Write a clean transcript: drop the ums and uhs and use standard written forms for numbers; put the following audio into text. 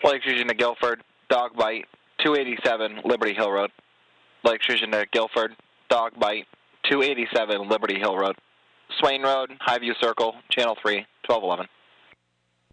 Lake Fusion to Guilford, dog bite, 287 Liberty Hill Road. Lake Fusion to Guilford, dog bite, 287 Liberty Hill Road. Swain Road, Highview Circle, Channel 3, 1211.